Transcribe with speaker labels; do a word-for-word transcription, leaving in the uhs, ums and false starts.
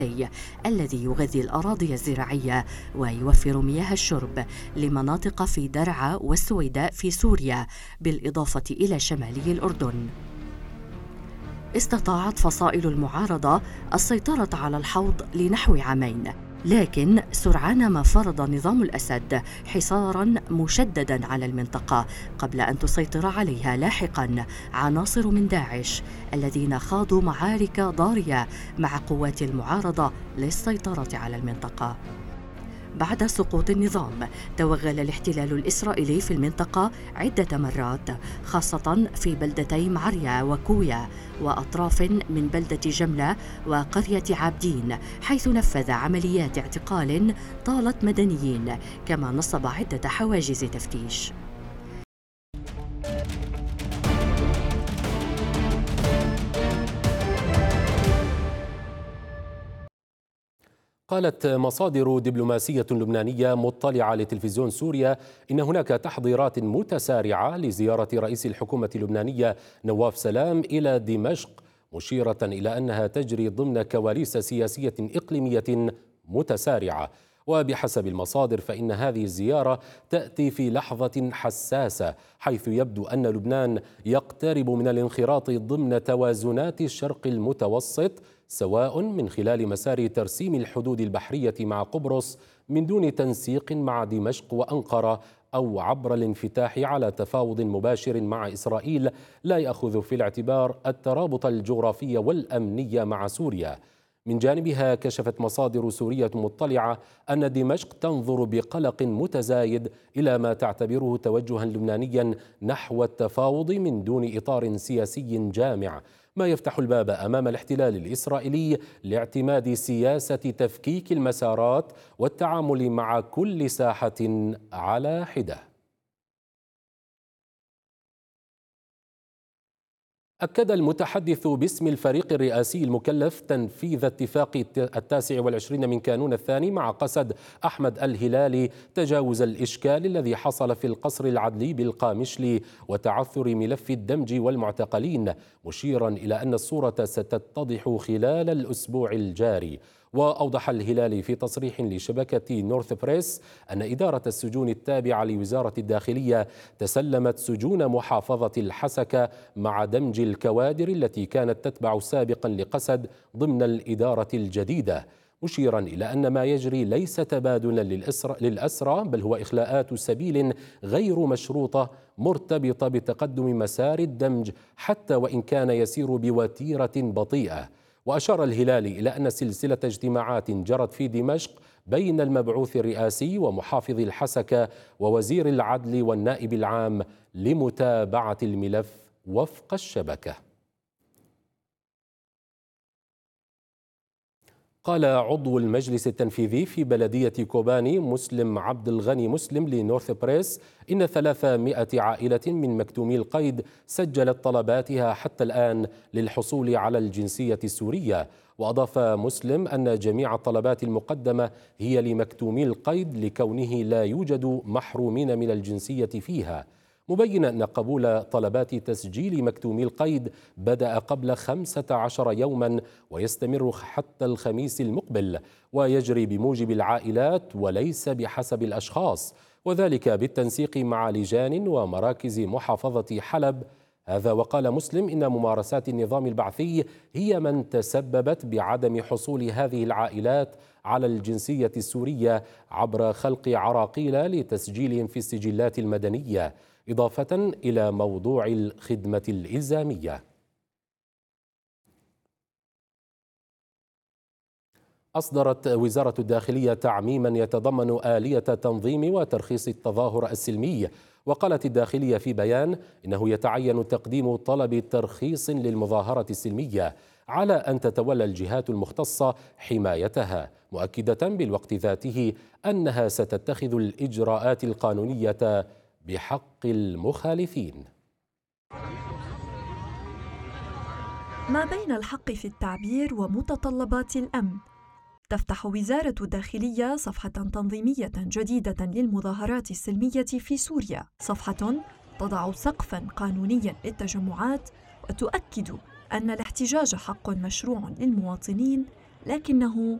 Speaker 1: الذي يغذي الأراضي الزراعية ويوفر مياه الشرب لمناطق في درعا والسويداء في سوريا، بالإضافة إلى شمالي الأردن. استطاعت فصائل المعارضة السيطرة على الحوض لنحو عامين، لكن سرعان ما فرض نظام الأسد حصاراً مشدداً على المنطقة قبل أن تسيطر عليها لاحقاً عناصر من داعش الذين خاضوا معارك ضارية مع قوات المعارضة للسيطرة على المنطقة. بعد سقوط النظام توغل الاحتلال الإسرائيلي في المنطقة عدة مرات، خاصة في بلدتي معريا وكويا وأطراف من بلدة جملة وقرية عابدين، حيث نفذ عمليات اعتقال طالت مدنيين، كما نصب عدة حواجز تفتيش.
Speaker 2: قالت مصادر دبلوماسية لبنانية مطلعة لتلفزيون سوريا إن هناك تحضيرات متسارعة لزيارة رئيس الحكومة اللبنانية نواف سلام إلى دمشق، مشيرة إلى أنها تجري ضمن كواليس سياسية إقليمية متسارعة. وبحسب المصادر فإن هذه الزيارة تأتي في لحظة حساسة، حيث يبدو أن لبنان يقترب من الانخراط ضمن توازنات الشرق المتوسط، سواء من خلال مسار ترسيم الحدود البحرية مع قبرص من دون تنسيق مع دمشق وأنقرة، أو عبر الانفتاح على تفاوض مباشر مع إسرائيل لا يأخذ في الاعتبار الترابط الجغرافي والأمني مع سوريا. من جانبها كشفت مصادر سورية مطلعة أن دمشق تنظر بقلق متزايد إلى ما تعتبره توجها لبنانيا نحو التفاوض من دون إطار سياسي جامع، ما يفتح الباب أمام الاحتلال الإسرائيلي لاعتماد سياسة تفكيك المسارات والتعامل مع كل ساحة على حدة. أكد المتحدث باسم الفريق الرئاسي المكلف تنفيذ اتفاق التاسع والعشرين من كانون الثاني مع قسد أحمد الهلالي تجاوز الإشكال الذي حصل في القصر العدلي بالقامشلي وتعثر ملف الدمج والمعتقلين، مشيرا إلى أن الصورة ستتضح خلال الأسبوع الجاري. وأوضح الهلالي في تصريح لشبكة نورث بريس أن إدارة السجون التابعة لوزارة الداخلية تسلمت سجون محافظة الحسكة مع دمج الكوادر التي كانت تتبع سابقا لقسد ضمن الإدارة الجديدة، مشيرا إلى أن ما يجري ليس تبادلا للأسرى، بل هو إخلاءات سبيل غير مشروطة مرتبطة بتقدم مسار الدمج حتى وإن كان يسير بوتيرة بطيئة. وأشار الهلالي إلى أن سلسلة اجتماعات جرت في دمشق بين المبعوث الرئاسي ومحافظ الحسكة ووزير العدل والنائب العام لمتابعة الملف وفق الشبكة. قال عضو المجلس التنفيذي في بلدية كوباني مسلم عبد الغني مسلم لنورث بريس إن ثلاثمائة عائلة من مكتومي القيد سجلت طلباتها حتى الآن للحصول على الجنسية السورية. وأضاف مسلم أن جميع الطلبات المقدمة هي لمكتومي القيد لكونه لا يوجد محرومين من الجنسية فيها، مبينا أن قبول طلبات تسجيل مكتومي القيد بدأ قبل خمسة عشر يوما ويستمر حتى الخميس المقبل، ويجري بموجب العائلات وليس بحسب الأشخاص، وذلك بالتنسيق مع لجان ومراكز محافظة حلب. هذا وقال مسلم إن ممارسات النظام البعثي هي من تسببت بعدم حصول هذه العائلات على الجنسية السورية عبر خلق عراقيل لتسجيلهم في السجلات المدنية، إضافة إلى موضوع الخدمة الإلزامية. أصدرت وزارة الداخلية تعميما يتضمن آلية تنظيم وترخيص التظاهر السلمي، وقالت الداخلية في بيان إنه يتعين تقديم طلب ترخيص للمظاهرة السلمية على أن تتولى الجهات المختصة حمايتها، مؤكدة بالوقت ذاته أنها ستتخذ الإجراءات القانونية بحق المخالفين.
Speaker 3: ما بين الحق في التعبير ومتطلبات الأمن، تفتح وزارة الداخلية صفحة تنظيمية جديدة للمظاهرات السلمية في سوريا، صفحة تضع سقفاً قانونياً للتجمعات وتؤكد أن الاحتجاج حق مشروع للمواطنين لكنه